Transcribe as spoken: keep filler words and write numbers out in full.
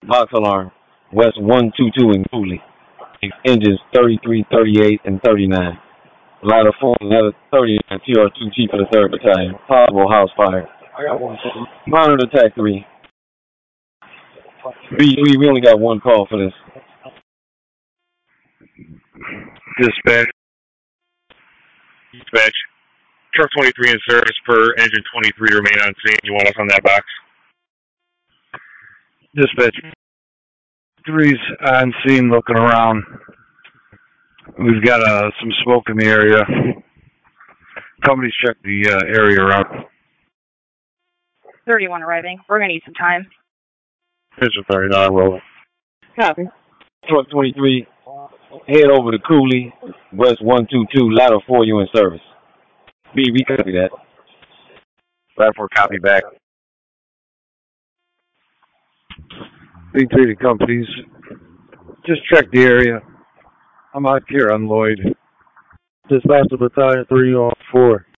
Box alarm. West one two two in Cooley. Engines thirty-three, thirty-eight, and thirty-nine. Ladder four, ladder thirty-nine, T R two, Chief of the third Battalion. Possible house fire. I got one. Monitor attack three. B, we, we only got one call for this. Dispatch. Dispatch. Truck twenty-three in service per engine twenty-three remain on scene. You want us on that box? Dispatch. Three's on scene looking around. We've got uh, some smoke in the area. Somebody's check the uh, area around. thirty-one arriving. We're going to need some time. Engine thirty-nine rolling. Copy. Truck twenty-three, head over to Cooley. West one two two, ladder four, you in service. B, we copy that. Ladder four, copy back. B three to come, please. Just check the area. I'm out here on Lloyd. Dispatch to Battalion three on four.